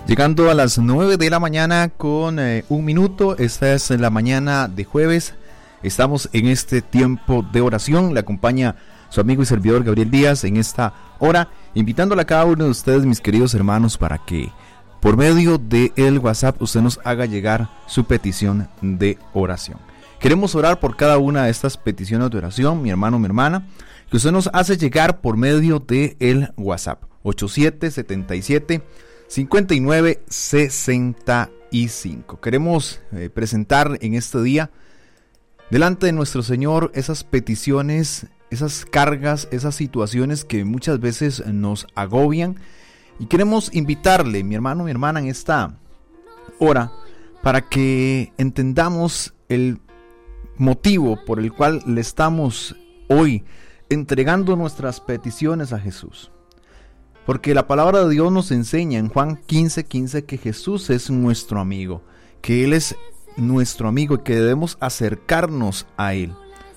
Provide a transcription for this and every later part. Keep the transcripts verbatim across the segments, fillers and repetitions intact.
Llegando a las nueve de la mañana con eh, un minuto, esta es la mañana de jueves, estamos en este tiempo de oración, le acompaña su amigo y servidor Gabriel Díaz en esta hora, invitándole a cada uno de ustedes, mis queridos hermanos, para que por medio del WhatsApp usted nos haga llegar su petición de oración. Queremos orar por cada una de estas peticiones de oración, mi hermano, mi hermana, que usted nos hace llegar por medio del WhatsApp, ocho siete siete siete cincuenta y nueve sesenta y cinco. Queremos eh, presentar en este día delante de nuestro Señor esas peticiones, esas cargas, esas situaciones que muchas veces nos agobian, y queremos invitarle, mi hermano, mi hermana, en esta hora para que entendamos el motivo por el cual le estamos hoy entregando nuestras peticiones a Jesús. Porque la palabra de Dios nos enseña en Juan quince quince que Jesús es nuestro amigo, que Él es nuestro amigo y que debemos acercarnos a Él.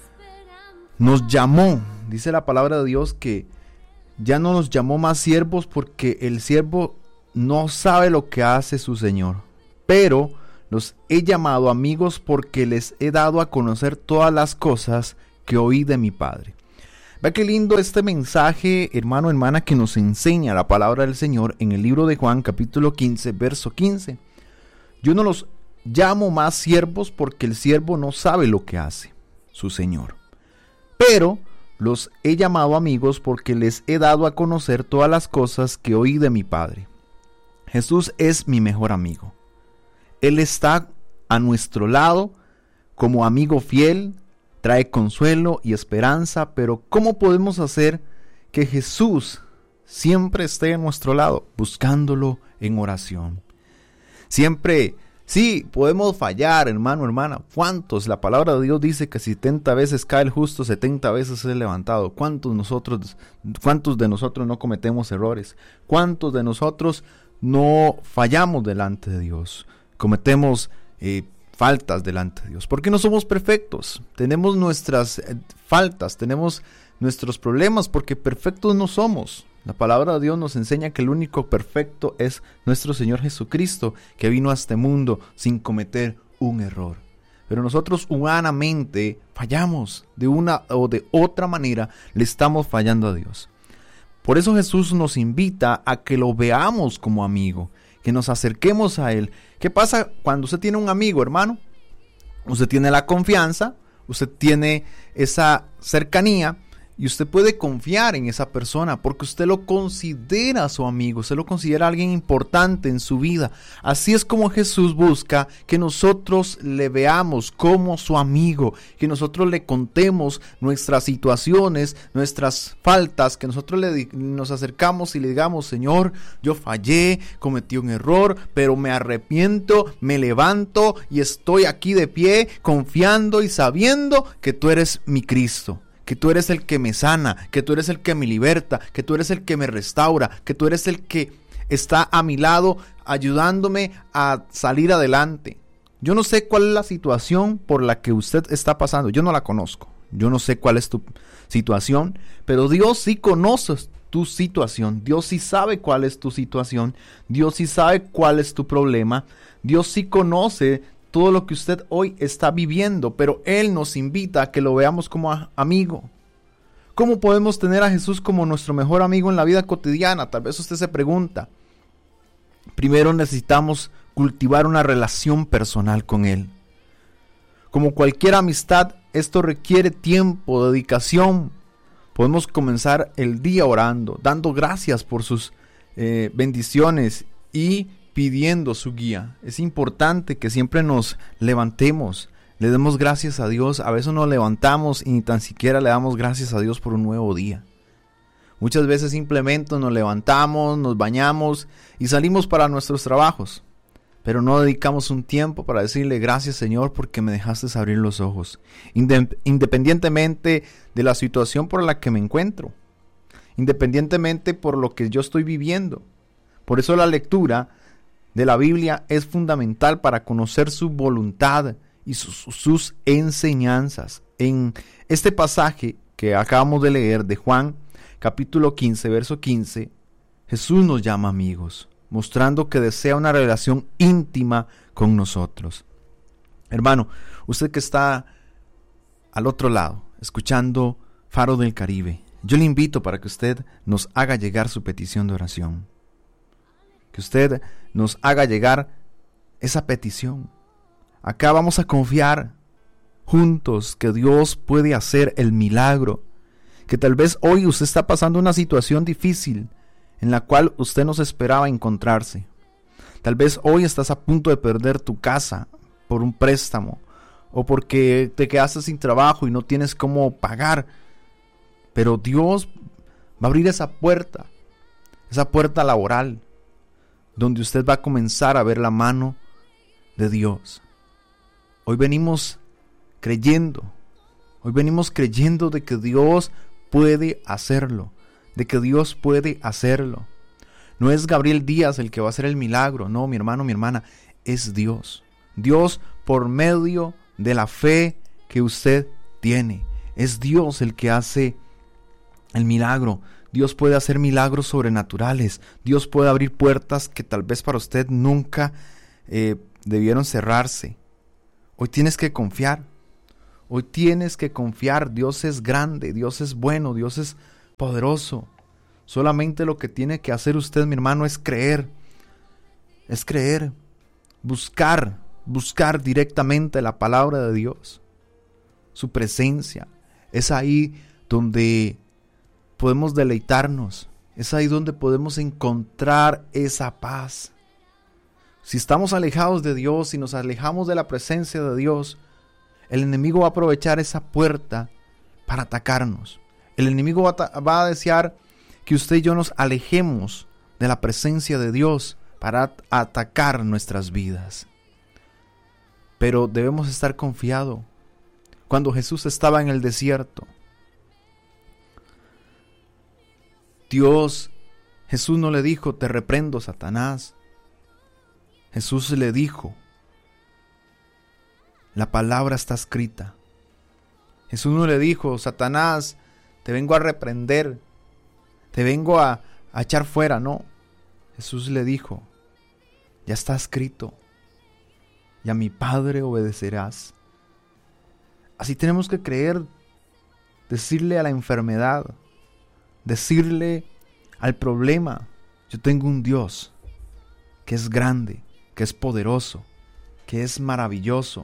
Nos llamó, dice la palabra de Dios, que ya no nos llamó más siervos porque el siervo no sabe lo que hace su Señor, pero los he llamado amigos porque les he dado a conocer todas las cosas que oí de mi Padre. Vea qué lindo este mensaje, hermano, hermana, que nos enseña la palabra del Señor en el libro de Juan, capítulo quince, verso quince. Yo no los llamo más siervos porque el siervo no sabe lo que hace su Señor, pero los he llamado amigos porque les he dado a conocer todas las cosas que oí de mi Padre. Jesús es mi mejor amigo. Él está a nuestro lado como amigo fiel. Trae consuelo y esperanza, pero ¿cómo podemos hacer que Jesús siempre esté a nuestro lado? Buscándolo en oración. Siempre, sí, podemos fallar, hermano, hermana. ¿Cuántos? La palabra de Dios dice que setenta veces cae el justo, setenta veces es levantado. ¿Cuántos nosotros, cuántos de nosotros no cometemos errores? ¿Cuántos de nosotros no fallamos delante de Dios? Cometemos eh, faltas delante de Dios, porque no somos perfectos, tenemos nuestras eh, faltas, tenemos nuestros problemas, porque perfectos no somos. La palabra de Dios nos enseña que el único perfecto es nuestro Señor Jesucristo, que vino a este mundo sin cometer un error. Pero nosotros humanamente fallamos, de una o de otra manera le estamos fallando a Dios. Por eso Jesús nos invita a que lo veamos como amigo, que nos acerquemos a Él. ¿Qué pasa cuando usted tiene un amigo, hermano? Usted tiene la confianza, usted tiene esa cercanía y usted puede confiar en esa persona porque usted lo considera su amigo, usted lo considera alguien importante en su vida. Así es como Jesús busca que nosotros le veamos como su amigo, que nosotros le contemos nuestras situaciones, nuestras faltas, que nosotros le, nos acercamos y le digamos: Señor, yo fallé, cometí un error, pero me arrepiento, me levanto y estoy aquí de pie, confiando y sabiendo que tú eres mi Cristo. Que tú eres el que me sana, que tú eres el que me liberta, que tú eres el que me restaura, que tú eres el que está a mi lado ayudándome a salir adelante. Yo no sé cuál es la situación por la que usted está pasando, yo no la conozco, yo no sé cuál es tu situación, pero Dios sí conoce tu situación, Dios sí sabe cuál es tu situación, Dios sí sabe cuál es tu problema, Dios sí conoce todo lo que usted hoy está viviendo, pero Él nos invita a que lo veamos como a, amigo. ¿Cómo podemos tener a Jesús como nuestro mejor amigo en la vida cotidiana? Tal vez usted se pregunta. Primero necesitamos cultivar una relación personal con Él. Como cualquier amistad, esto requiere tiempo, dedicación. Podemos comenzar el día orando, dando gracias por sus eh, bendiciones y pidiendo su guía. Es importante que siempre nos levantemos, le demos gracias a Dios. A veces nos levantamos y ni tan siquiera le damos gracias a Dios por un nuevo día. Muchas veces simplemente nos levantamos, nos bañamos y salimos para nuestros trabajos, pero no dedicamos un tiempo para decirle: gracias, Señor, porque me dejaste abrir los ojos, independientemente de la situación por la que me encuentro, independientemente por lo que yo estoy viviendo. Por eso la lectura de la Biblia es fundamental para conocer su voluntad y sus, sus enseñanzas. En este pasaje que acabamos de leer de Juan, capítulo quince, verso quince, Jesús nos llama amigos. mostrando que desea una relación íntima con nosotros. Hermano, usted que está al otro lado, escuchando Faro del Caribe, yo le invito para que usted nos haga llegar su petición de oración. Que usted nos haga llegar esa petición. Acá vamos a confiar juntos que Dios puede hacer el milagro. Que tal vez hoy usted está pasando una situación difícil en la cual usted no se esperaba encontrarse. Tal vez hoy estás a punto de perder tu casa por un préstamo o porque te quedaste sin trabajo y no tienes cómo pagar. Pero Dios va a abrir esa puerta, esa puerta laboral, donde usted va a comenzar a ver la mano de Dios. Hoy venimos creyendo, hoy venimos creyendo de que Dios puede hacerlo, de que Dios puede hacerlo. No es Gabriel Díaz el que va a hacer el milagro, no, mi hermano, mi hermana, es Dios. Dios por medio de la fe que usted tiene. Es Dios el que hace el milagro. Dios puede hacer milagros sobrenaturales. Dios puede abrir puertas que tal vez para usted nunca eh, debieron cerrarse. Hoy tienes que confiar. Hoy tienes que confiar. Dios es grande, Dios es bueno, Dios es poderoso. Solamente lo que tiene que hacer usted, mi hermano, es creer. Es creer. Buscar, buscar directamente la palabra de Dios. Su presencia. Es ahí donde podemos deleitarnos. Es ahí donde podemos encontrar esa paz. Si estamos alejados de Dios, si nos alejamos de la presencia de Dios, el enemigo va a aprovechar esa puerta para atacarnos. El enemigo va a, va a desear que usted y yo nos alejemos de la presencia de Dios para at- atacar nuestras vidas. Pero debemos estar confiados. Cuando Jesús estaba en el desierto, Dios, Jesús no le dijo, te reprendo, Satanás. Jesús le dijo, la palabra está escrita. Jesús no le dijo, Satanás, te vengo a reprender, te vengo a, a echar fuera, no. Jesús le dijo, ya está escrito, y a mi Padre obedecerás. Así tenemos que creer, decirle a la enfermedad, decirle al problema, yo tengo un Dios que es grande, que es poderoso, que es maravilloso.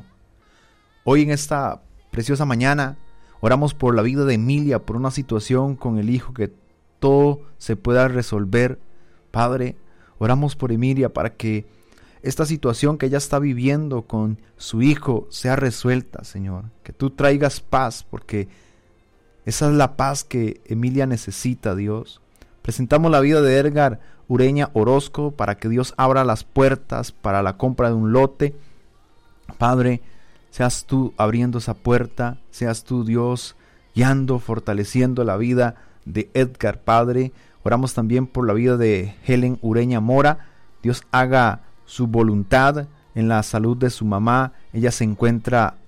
Hoy en esta preciosa mañana oramos por la vida de Emilia, por una situación con el hijo, que todo se pueda resolver. Padre, oramos por Emilia para que esta situación que ella está viviendo con su hijo sea resuelta, Señor. Que tú traigas paz, porque esa es la paz que Emilia necesita, Dios. Presentamos la vida de Edgar Ureña Orozco para que Dios abra las puertas para la compra de un lote. Padre, seas tú abriendo esa puerta, seas tú, Dios, guiando, fortaleciendo la vida de Edgar, Padre. Oramos también por la vida de Helen Ureña Mora. Dios haga su voluntad en la salud de su mamá. Ella se encuentra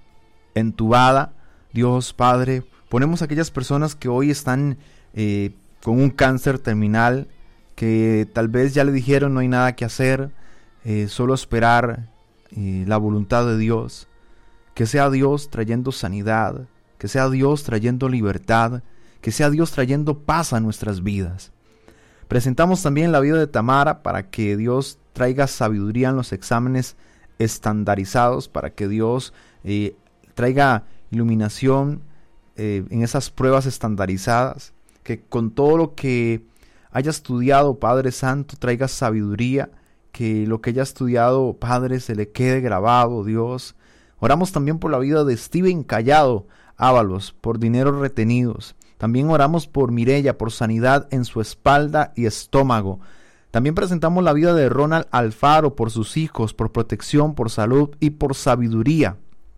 entubada. Dios, Padre, ponemos a aquellas personas que hoy están eh, con un cáncer terminal, que tal vez ya le dijeron no hay nada que hacer, eh, solo esperar eh, la voluntad de Dios. Que sea Dios trayendo sanidad, que sea Dios trayendo libertad, que sea Dios trayendo paz a nuestras vidas. Presentamos también la vida de Tamara para que Dios traiga sabiduría en los exámenes estandarizados, para que Dios eh, traiga iluminación eh, en esas pruebas estandarizadas, que con todo lo que haya estudiado, Padre Santo, traiga sabiduría, que lo que haya estudiado, Padre, se le quede grabado, Dios. Oramos también por la vida de Steven Callado Ábalos, por dineros retenidos. También oramos por Mireya, por sanidad en su espalda y estómago. También presentamos la vida de Ronald Alfaro, por sus hijos, por protección, por salud y por sabiduría.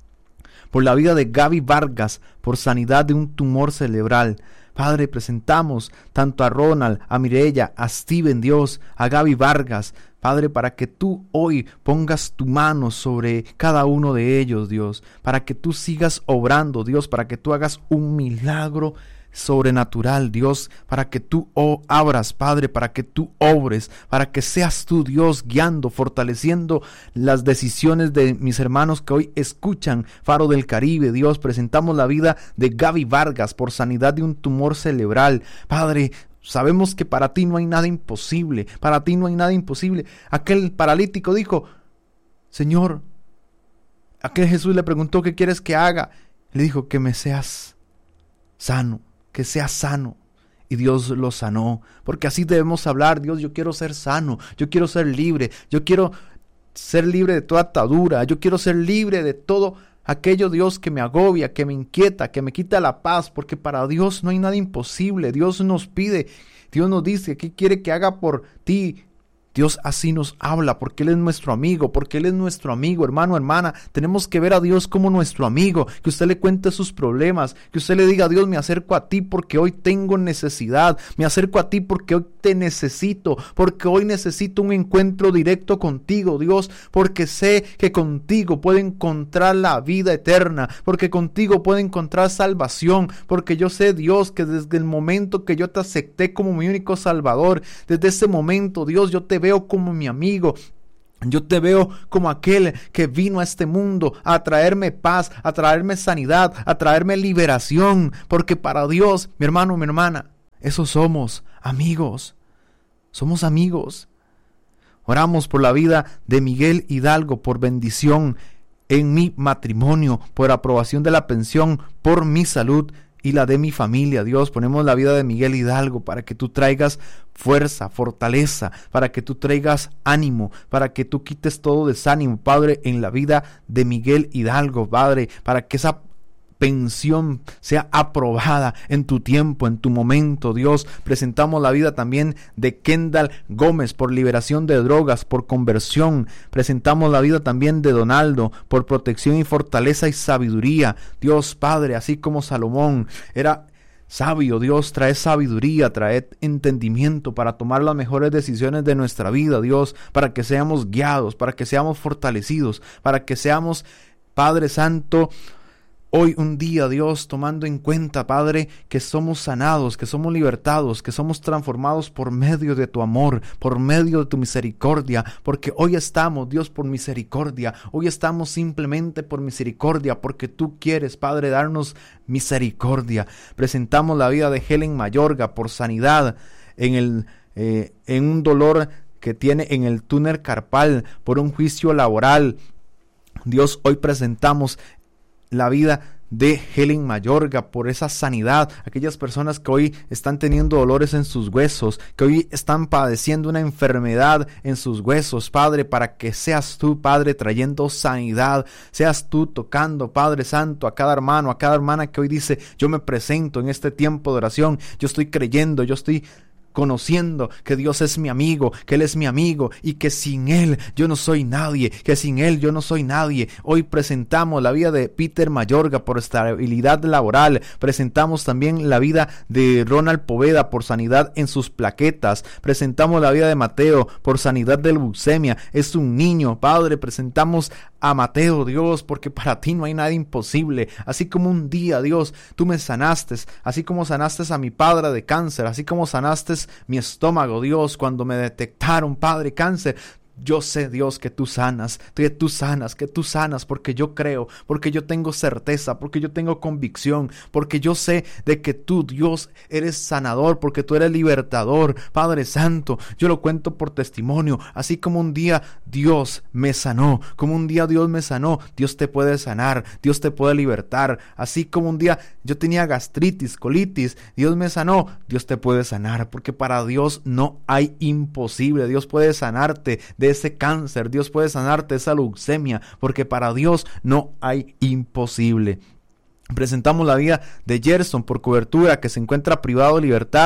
Por la vida de Gaby Vargas, por sanidad de un tumor cerebral. Padre, presentamos tanto a Ronald, a Mireya, a Steven, Dios, a Gaby Vargas, Padre, para que tú hoy pongas tu mano sobre cada uno de ellos, Dios, para que tú sigas obrando, Dios, para que tú hagas un milagro sobrenatural, Dios, para que tú oh, abras, Padre, para que tú obres, para que seas tú, Dios, guiando, fortaleciendo las decisiones de mis hermanos que hoy escuchan Faro del Caribe. Dios, presentamos la vida de Gaby Vargas por sanidad de un tumor cerebral. Padre, sabemos que para ti no hay nada imposible, para ti no hay nada imposible. Aquel paralítico dijo, Señor, aquel Jesús le preguntó, ¿qué quieres que haga? Le dijo, que me seas sano, que seas sano. Y Dios lo sanó, porque así debemos hablar. Dios, yo quiero ser sano, yo quiero ser libre, yo quiero ser libre de toda atadura, yo quiero ser libre de todo aquello, Dios, que me agobia, que me inquieta, que me quita la paz, porque para Dios no hay nada imposible. Dios nos pide, Dios nos dice, ¿qué quiere que haga por ti? Dios así nos habla, porque Él es nuestro amigo, porque Él es nuestro amigo, hermano, hermana. Tenemos que ver a Dios como nuestro amigo, que usted le cuente sus problemas, que usted le diga, Dios, me acerco a ti porque hoy tengo necesidad, me acerco a ti porque hoy te necesito, porque hoy necesito un encuentro directo contigo, Dios, porque sé que contigo puedo encontrar la vida eterna, porque contigo puedo encontrar salvación, porque yo sé, Dios, que desde el momento que yo te acepté como mi único Salvador, desde ese momento, Dios, yo te veo como mi amigo. Yo te veo como aquel que vino a este mundo a traerme paz, a traerme sanidad, a traerme liberación, porque para Dios, mi hermano, mi hermana, esos somos amigos, somos amigos. Oramos por la vida de Miguel Hidalgo, por bendición en mi matrimonio, por aprobación de la pensión, por mi salud y la de mi familia. Dios, ponemos la vida de Miguel Hidalgo para que tú traigas fuerza, fortaleza, para que tú traigas ánimo, para que tú quites todo desánimo, Padre, en la vida de Miguel Hidalgo, Padre, para que esa pensión sea aprobada en tu tiempo, en tu momento. Dios, presentamos la vida también de Kendall Gómez por liberación de drogas, por conversión. Presentamos la vida también de Donaldo por protección y fortaleza y sabiduría. Dios, Padre, así como Salomón era sabio, Dios, trae sabiduría, trae entendimiento para tomar las mejores decisiones de nuestra vida, Dios, para que seamos guiados, para que seamos fortalecidos, para que seamos, Padre Santo, hoy un día, Dios, tomando en cuenta, Padre, que somos sanados, que somos libertados, que somos transformados por medio de tu amor, por medio de tu misericordia, porque hoy estamos, Dios, por misericordia, hoy estamos simplemente por misericordia, porque tú quieres, Padre, darnos misericordia. Presentamos la vida de Helen Mayorga por sanidad en, el, eh, en un dolor que tiene en el túnel carpal, por un juicio laboral. Dios, hoy presentamos la vida de Helen Mayorga por esa sanidad, aquellas personas que hoy están teniendo dolores en sus huesos, que hoy están padeciendo una enfermedad en sus huesos, Padre, para que seas tú, Padre, trayendo sanidad, seas tú tocando, Padre Santo, a cada hermano, a cada hermana que hoy dice, yo me presento en este tiempo de oración, yo estoy creyendo, yo estoy conociendo que Dios es mi amigo, que Él es mi amigo y que sin Él yo no soy nadie, que sin Él yo no soy nadie. Hoy presentamos la vida de Peter Mayorga por estabilidad laboral, presentamos también la vida de Ronald Poveda por sanidad en sus plaquetas, presentamos la vida de Mateo por sanidad de leucemia, es un niño, Padre, presentamos a Mateo, Dios, porque para ti no hay nada imposible, así como un día, Dios, tú me sanaste, así como sanaste a mi padre de cáncer, así como sanaste mi estómago, Dios, cuando me detectaron, Padre, cáncer. Yo sé, Dios, que tú sanas, que tú sanas, que tú sanas, porque yo creo, porque yo tengo certeza, porque yo tengo convicción, porque yo sé de que tú, Dios, eres sanador, porque tú eres libertador, Padre Santo. Yo lo cuento por testimonio, así como un día Dios me sanó, como un día Dios me sanó, Dios te puede sanar, Dios te puede libertar, así como un día yo tenía gastritis, colitis, Dios me sanó, Dios te puede sanar, porque para Dios no hay imposible. Dios puede sanarte de ese cáncer, Dios puede sanarte de esa leucemia, porque para Dios no hay imposible. Presentamos la vida de Gerson por cobertura, que se encuentra privado de libertad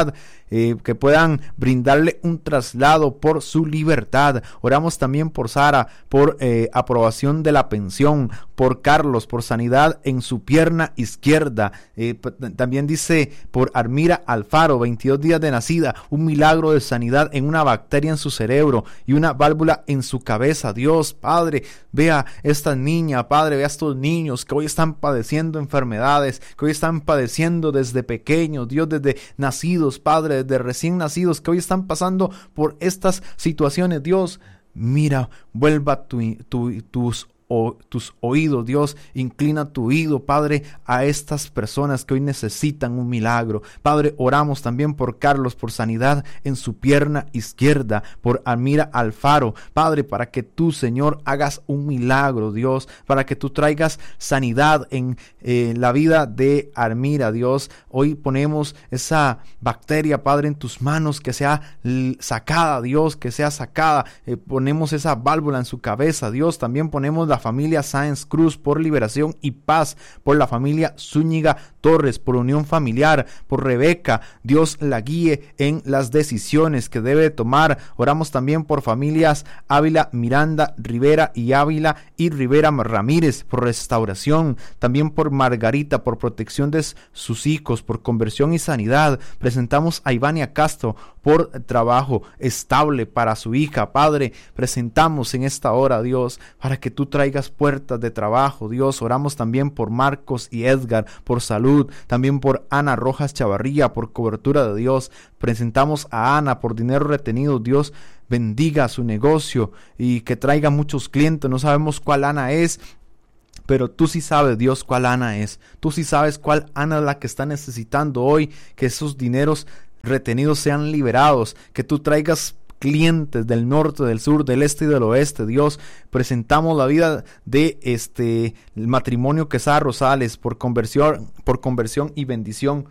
eh, que puedan brindarle un traslado por su libertad. Oramos también por Sara, por eh, aprobación de la pensión, por Carlos, por sanidad en su pierna izquierda. Eh, también dice por Armira Alfaro, veintidós días de nacida, un milagro de sanidad en una bacteria en su cerebro y una válvula en su cabeza. Dios, Padre, vea esta niña, Padre, vea estos niños que hoy están padeciendo enfermedades, que hoy están padeciendo desde pequeños, Dios, desde nacidos, Padre, desde recién nacidos, que hoy están pasando por estas situaciones. Dios, mira, vuelva tu, tu, tus O tus oídos, Dios, inclina tu oído, Padre, a estas personas que hoy necesitan un milagro. Padre, oramos también por Carlos, por sanidad en su pierna izquierda, por Almira Alfaro, Padre, para que tú, Señor, hagas un milagro, Dios, para que tú traigas sanidad en eh, la vida de Almira, Dios. Hoy ponemos esa bacteria, Padre, en tus manos, que sea sacada, Dios, que sea sacada. Eh, ponemos esa válvula en su cabeza, Dios. También ponemos la familia Sáenz Cruz por liberación y paz, por la familia Zúñiga Torres, por unión familiar, por Rebeca. Dios la guíe en las decisiones que debe tomar. Oramos también por familias Ávila, Miranda, Rivera y Ávila y Rivera Ramírez, por restauración. También por Margarita, por protección de sus hijos, por conversión y sanidad. Presentamos a Ivania Castro por trabajo estable para su hija. Padre, presentamos en esta hora, Dios, para que tú traigas puertas de trabajo, Dios. Oramos también por Marcos y Edgar, por salud, también por Ana Rojas Chavarría, por cobertura de Dios. Presentamos a Ana por dinero retenido. Dios, bendiga su negocio y que traiga muchos clientes. No sabemos cuál Ana es, pero tú sí sabes, Dios, cuál Ana es. Tú sí sabes cuál Ana es la que está necesitando hoy que esos dineros retenidos sean liberados, que tú traigas clientes del norte, del sur, del este y del oeste. Dios, presentamos la vida de este el matrimonio Quesada Rosales por conversión, por conversión y bendición.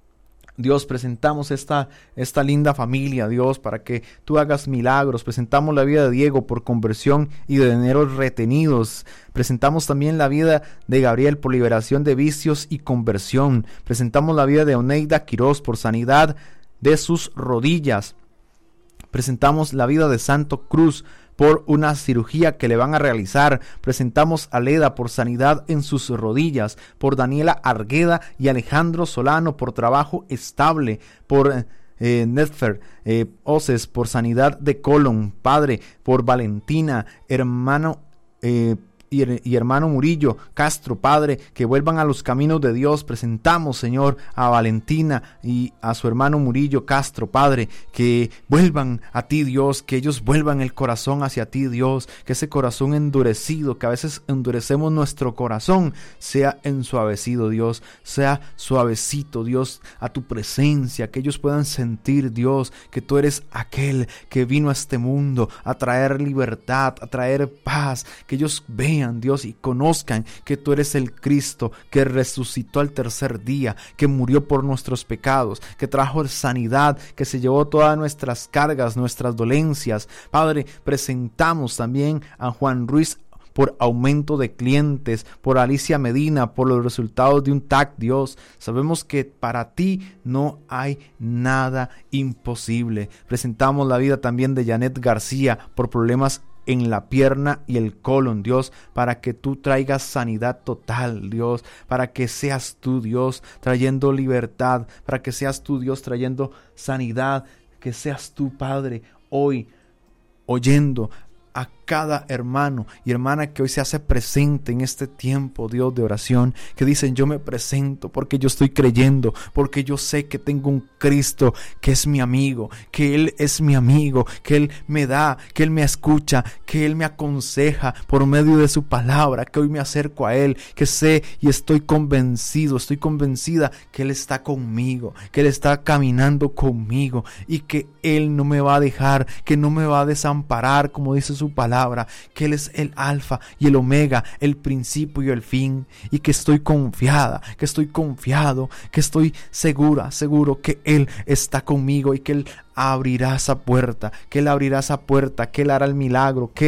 Dios, presentamos esta, esta linda familia, Dios, para que tú hagas milagros. Presentamos la vida de Diego por conversión y de dineros retenidos. Presentamos también la vida de Gabriel por liberación de vicios y conversión. Presentamos la vida de Oneida Quiroz por sanidad de sus rodillas. Presentamos la vida de Santo Cruz por una cirugía que le van a realizar. Presentamos a Leda por sanidad en sus rodillas, por Daniela Argueda y Alejandro Solano por trabajo estable, por eh, Netfer eh, Oces por sanidad de colon, Padre, por Valentina, hermano eh, Y, y hermano Murillo Castro, Padre, que vuelvan a los caminos de Dios. Presentamos, Señor, a Valentina y a su hermano Murillo Castro, Padre, que vuelvan a ti, Dios, que ellos vuelvan el corazón hacia ti, Dios, que ese corazón endurecido, que a veces endurecemos nuestro corazón, sea ensuavecido, Dios, sea suavecito, Dios, a tu presencia, que ellos puedan sentir, Dios, que tú eres aquel que vino a este mundo a traer libertad, a traer paz, que ellos vean, Dios, y conozcan que tú eres el Cristo que resucitó al tercer día, que murió por nuestros pecados, que trajo sanidad, que se llevó todas nuestras cargas, nuestras dolencias. Padre, presentamos también a Juan Ruiz por aumento de clientes, por Alicia Medina, por los resultados de un T A C, Dios. Sabemos que para ti no hay nada imposible. Presentamos la vida también de Janet García por problemas en la pierna y el colon, Dios, para que tú traigas sanidad total, Dios, para que seas tú, Dios, trayendo libertad, para que seas tú, Dios, trayendo sanidad, que seas tú, Padre, hoy oyendo a cada hermano y hermana que hoy se hace presente en este tiempo, Dios, de oración, que dicen: yo me presento porque yo estoy creyendo, porque yo sé que tengo un Cristo que es mi amigo, que Él es mi amigo, que Él me da, que Él me escucha, que Él me aconseja por medio de su palabra, que hoy me acerco a Él, que sé y estoy convencido, estoy convencida que Él está conmigo, que Él está caminando conmigo y que Él no me va a dejar, que no me va a desamparar, como dice su palabra, que Él es el alfa y el omega, el principio y el fin, y que estoy confiada, que estoy confiado, que estoy segura, seguro que Él está conmigo y que Él abrirá esa puerta, que Él abrirá esa puerta, que Él hará el milagro, que Él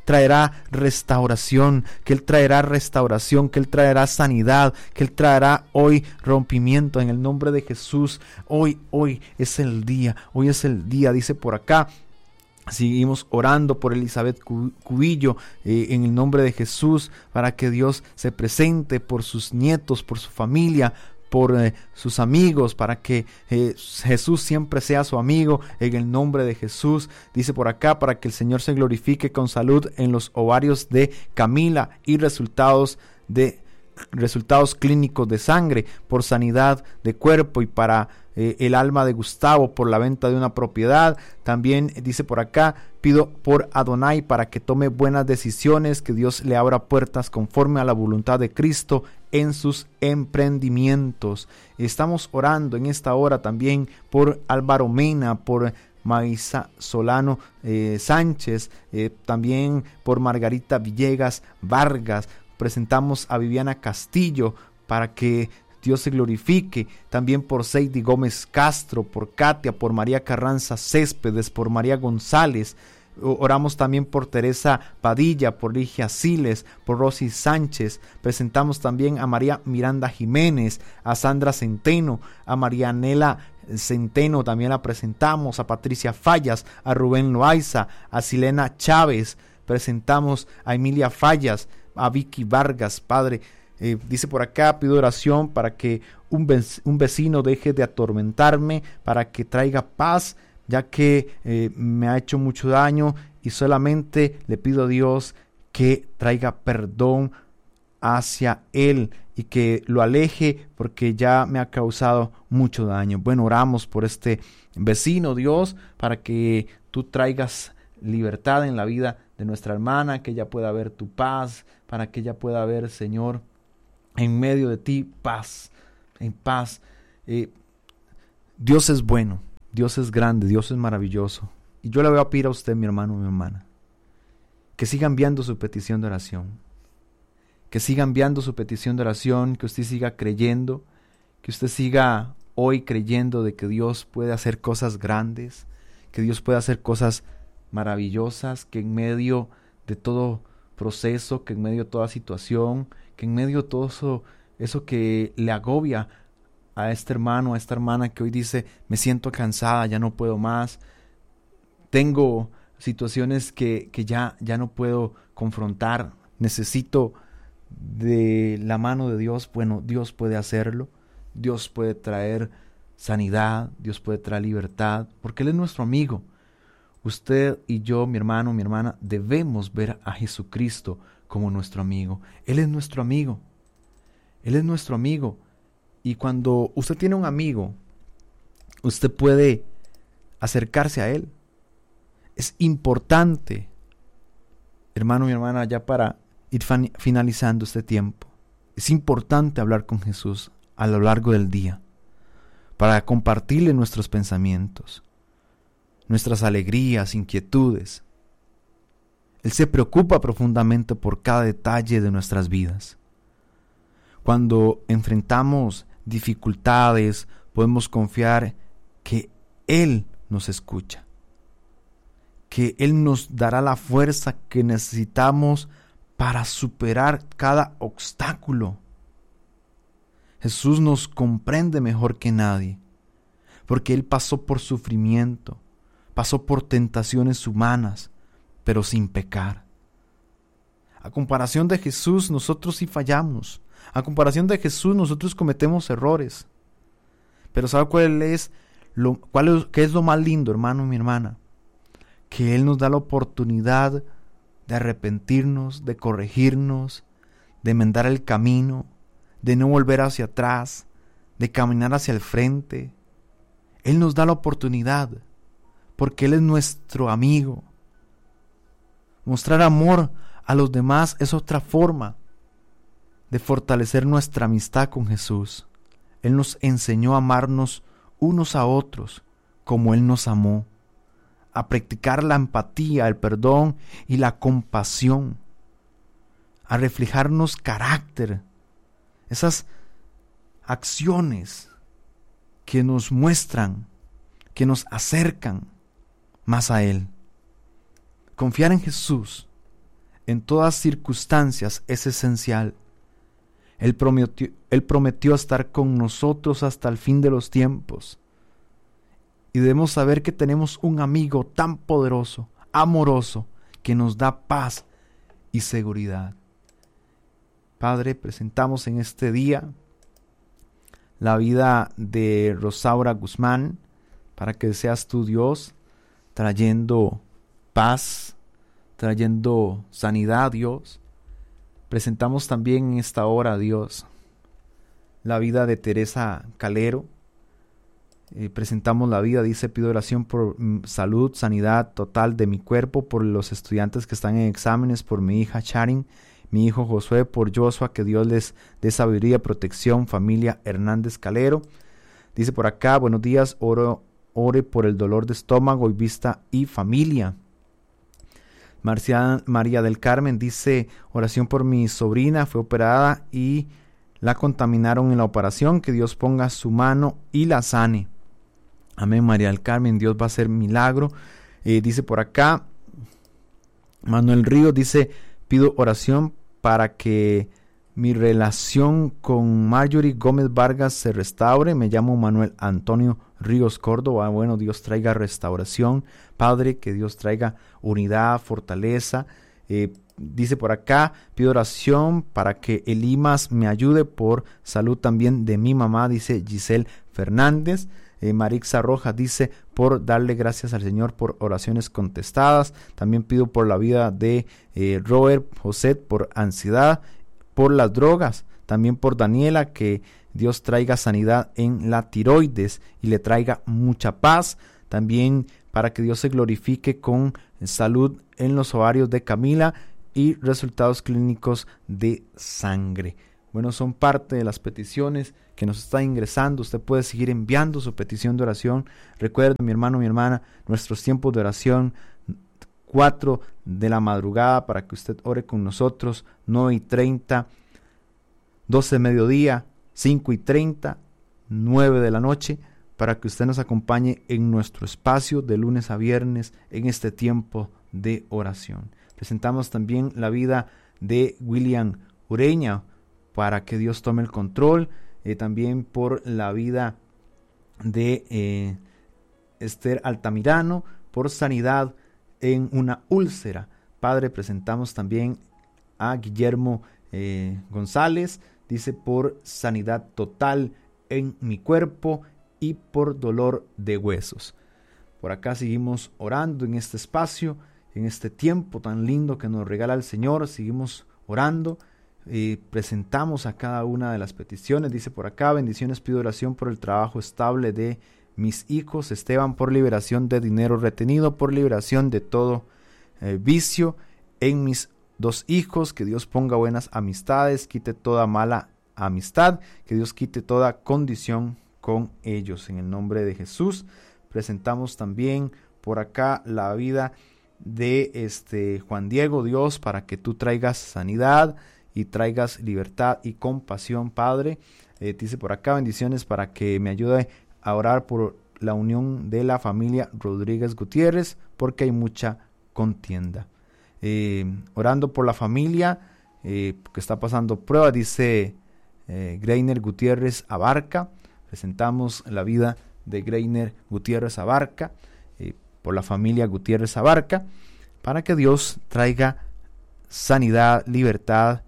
traerá restauración, que Él traerá restauración, que Él traerá sanidad, que Él traerá hoy rompimiento en el nombre de Jesús. Hoy, hoy es el día, hoy es el día, dice por acá. Seguimos orando por Elizabeth Cubillo eh, en el nombre de Jesús, para que Dios se presente por sus nietos, por su familia, por eh, sus amigos, para que eh, Jesús siempre sea su amigo en el nombre de Jesús. Dice por acá, para que el Señor se glorifique con salud en los ovarios de Camila y resultados de resultados clínicos de sangre, por sanidad de cuerpo, y para eh, el alma de Gustavo por la venta de una propiedad. También dice por acá, pido por Adonai para que tome buenas decisiones, que Dios le abra puertas conforme a la voluntad de Cristo en sus emprendimientos. Estamos orando en esta hora también por Álvaro Mena, por Maísa Solano eh, Sánchez, eh, también por Margarita Villegas Vargas. Presentamos a Viviana Castillo para que Dios se glorifique. También por Seidy Gómez Castro, por Katia, por María Carranza Céspedes, por María González. Oramos también por Teresa Padilla, por Ligia Siles, por Rosy Sánchez. Presentamos también a María Miranda Jiménez, a Sandra Centeno, a Marianela Centeno también la presentamos, a Patricia Fallas, a Rubén Loaiza, a Silena Chávez. Presentamos a Emilia Fallas, a Vicky Vargas, Padre. Eh, dice por acá, pido oración para que un, vec- un vecino deje de atormentarme, para que traiga paz, ya que eh, me ha hecho mucho daño, y solamente le pido a Dios que traiga perdón hacia él y que lo aleje, porque ya me ha causado mucho daño. Bueno, oramos por este vecino, Dios, para que tú traigas libertad en la vida de nuestra hermana, que ella pueda ver tu paz, para que ella pueda ver, Señor, en medio de ti, paz, en paz. Eh, Dios es bueno, Dios es grande, Dios es maravilloso. Y yo le voy a pedir a usted, mi hermano, mi hermana, que siga enviando su petición de oración, que siga enviando su petición de oración, que usted siga creyendo, que usted siga hoy creyendo de que Dios puede hacer cosas grandes, que Dios puede hacer cosas maravillosas, que en medio de todo proceso, que en medio de toda situación, que en medio de todo eso, eso que le agobia a este hermano, a esta hermana que hoy dice, me siento cansada, ya no puedo más, tengo situaciones que, que ya, ya no puedo confrontar, necesito de la mano de Dios. Bueno, Dios puede hacerlo, Dios puede traer sanidad, Dios puede traer libertad, porque Él es nuestro amigo. Usted y yo, mi hermano, mi hermana, debemos ver a Jesucristo como nuestro amigo. Él es nuestro amigo. Él es nuestro amigo. Y cuando usted tiene un amigo, usted puede acercarse a Él. Es importante, hermano, mi hermana, ya para ir finalizando este tiempo, es importante hablar con Jesús a lo largo del día, para compartirle nuestros pensamientos, nuestras alegrías, inquietudes. Él se preocupa profundamente por cada detalle de nuestras vidas. Cuando enfrentamos dificultades, podemos confiar que Él nos escucha, que Él nos dará la fuerza que necesitamos para superar cada obstáculo. Jesús nos comprende mejor que nadie, porque Él pasó por sufrimiento, pasó por tentaciones humanas, pero sin pecar. A comparación de Jesús, nosotros sí fallamos. A comparación de Jesús, nosotros cometemos errores. Pero ¿sabe cuál es lo, cuál es, qué es lo más lindo, hermano, mi hermana? Que Él nos da la oportunidad de arrepentirnos, de corregirnos, de enmendar el camino, de no volver hacia atrás, de caminar hacia el frente. Él nos da la oportunidad, porque Él es nuestro amigo. Mostrar amor a los demás es otra forma de fortalecer nuestra amistad con Jesús. Él nos enseñó a amarnos unos a otros como Él nos amó, a practicar la empatía, el perdón y la compasión, a reflejarnos carácter, esas acciones que nos muestran, que nos acercan más a Él. Confiar en Jesús en todas circunstancias es esencial. Él prometió, Él prometió estar con nosotros hasta el fin de los tiempos. Y debemos saber que tenemos un amigo tan poderoso, amoroso, que nos da paz y seguridad. Padre, presentamos en este día la vida de Rosaura Guzmán, para que seas tú, Dios, trayendo paz, trayendo sanidad, Dios. Presentamos también en esta hora, Dios, la vida de Teresa Calero. Eh, presentamos la vida, dice, pido oración por mm, salud, sanidad total de mi cuerpo, por los estudiantes que están en exámenes, por mi hija Charin, mi hijo Josué, por Joshua, que Dios les dé sabiduría, protección, familia Hernández Calero. Dice por acá, buenos días, oro, ore por el dolor de estómago y vista y familia. Marcia, María del Carmen dice, oración por mi sobrina, fue operada y la contaminaron en la operación, que Dios ponga su mano y la sane. Amén, María del Carmen, Dios va a hacer milagro. Eh, dice por acá, Manuel Ríos dice, pido oración para que mi relación con Marjorie Gómez Vargas se restaure. Me llamo Manuel Antonio Ríos Córdoba. Bueno, Dios traiga restauración. Padre, que Dios traiga unidad, fortaleza. Eh, dice por acá, pido oración para que el I M A S me ayude por salud también de mi mamá, dice Giselle Fernández. Eh, Marixa Rojas dice, por darle gracias al Señor por oraciones contestadas. También pido por la vida de eh, Robert José por ansiedad, por las drogas. También por Daniela, que Dios traiga sanidad en la tiroides y le traiga mucha paz. También para que Dios se glorifique con salud en los ovarios de Camila y resultados clínicos de sangre. Bueno, son parte de las peticiones que nos está ingresando. Usted puede seguir enviando su petición de oración. Recuerde, mi hermano, mi hermana, nuestros tiempos de oración, cuatro de la madrugada para que usted ore con nosotros, nueve y treinta, doce de mediodía, cinco y treinta, nueve de la noche, para que usted nos acompañe en nuestro espacio de lunes a viernes en este tiempo de oración. Presentamos también la vida de William Ureña, para que Dios tome el control. Eh, también por la vida de eh, Esther Altamirano, por sanidad en una úlcera. Padre, presentamos también a Guillermo eh, González, dice, por sanidad total en mi cuerpo y por dolor de huesos. Por acá seguimos orando en este espacio, en este tiempo tan lindo que nos regala el Señor. Seguimos orando. Eh, presentamos a cada una de las peticiones. Dice por acá, bendiciones, pido oración por el trabajo estable de mis hijos. Esteban, por liberación de dinero retenido, por liberación de todo eh, vicio en mis dos hijos. Que Dios ponga buenas amistades, quite toda mala amistad, que Dios quite toda condición con ellos. En el nombre de Jesús. Presentamos también por acá la vida de este Juan Diego, Dios, para que tú traigas sanidad y traigas libertad y compasión, Padre. Eh, dice por acá, bendiciones para que me ayude a orar por la unión de la familia Rodríguez Gutiérrez, porque hay mucha contienda. Eh, orando por la familia eh, que está pasando prueba, dice eh, Greiner Gutiérrez Abarca. Presentamos la vida de Greiner Gutiérrez Abarca, eh, por la familia Gutiérrez Abarca, para que Dios traiga sanidad, libertad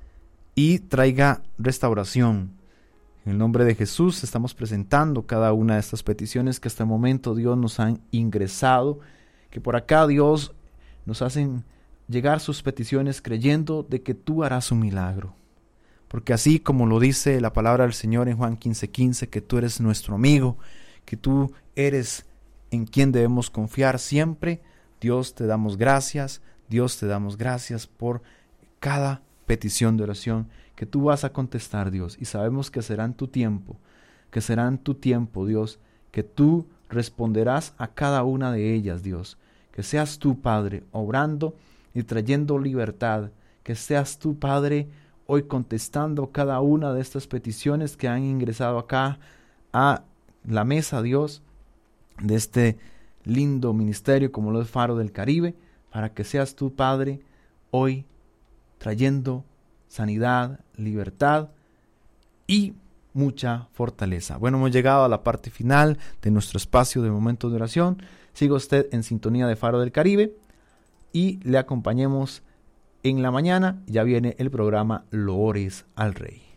y traiga restauración. En el nombre de Jesús estamos presentando cada una de estas peticiones que hasta el momento Dios nos han ingresado, que por acá Dios nos hacen llegar sus peticiones creyendo de que tú harás un milagro. Porque así como lo dice la palabra del Señor en Juan quince quince, que tú eres nuestro amigo, que tú eres en quien debemos confiar siempre, Dios, te damos gracias, Dios, te damos gracias por cada petición de oración que tú vas a contestar, Dios, y sabemos que será en tu tiempo, que será en tu tiempo, Dios, que tú responderás a cada una de ellas, Dios, que seas tú, Padre, obrando y trayendo libertad, que seas tú, Padre, hoy contestando cada una de estas peticiones que han ingresado acá a la mesa, Dios, de este lindo ministerio como lo es Faro del Caribe, para que seas tú, Padre, hoy trayendo sanidad, libertad y mucha fortaleza. Bueno, hemos llegado a la parte final de nuestro espacio de momentos de oración. Siga usted en sintonía de Faro del Caribe y le acompañemos en la mañana. Ya viene el programa Loores al Rey.